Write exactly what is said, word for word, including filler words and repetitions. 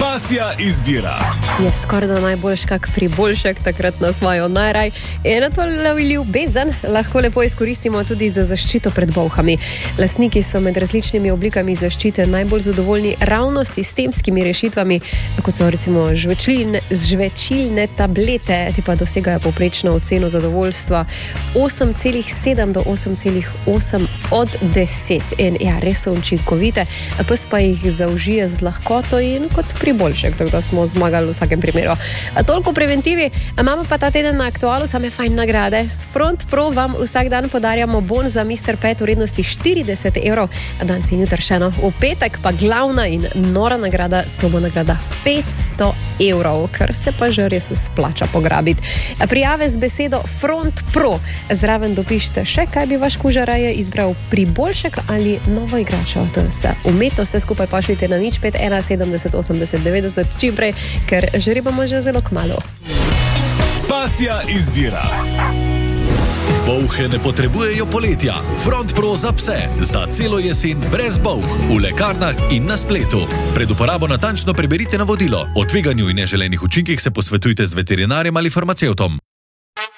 Pasja izbira. Je skoraj da najboljš kak priboljšek, takrat nas imajo najraj. Eno to ljubezen lahko lepo izkoristimo tudi za zaščito pred bolhami. Lastniki so med različnimi oblikami zaščite najbolj zadovoljni ravno s sistemskimi rešitvami, kot so recimo žvečilne, žvečilne tablete, ti pa dosegajo povprečno oceno zadovoljstva osem celih sedem do osem celih osem od deset. In ja, res so učinkovite, pes pa jih zaužije z lahkoto in kot priboljšek, tako da smo zmagali v vsakem primeru. A toliko preventivi, imamo pa ta teden na aktualu same fajn nagrade. S Front Pro vam vsak dan podarjamo bon za mister Pet v vrednosti štirideset evrov, a danes in jutri še eno. V petek pa glavna in nora nagrada, to bo nagrada petsto evrov, kar se pa že res splača pograbiti. Prijave z besedo Front Pro. Zraven dopišite še, kaj bi vaš kuža raje izbral, priboljšek ali novo igračo. To je vse. Umetno ste skupaj pošljite na nič pet ena sedemdeset osemdeset devetdeset čim prej, ker žrebamo že zelo kmalu. Pasja izbira. Bolhe ne potrebujejo poletja. Front Pro za pse. Za celo jesen brez bolh. V lekarnah in na spletu. Pred uporabo natančno preberite navodilo. O tveganju in neželenih učinkih se posvetujte z veterinarjem ali farmacevtom.